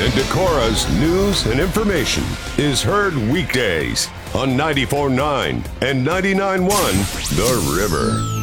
and Decorah's news and information is heard weekdays on 94.9 and 99.1 The River.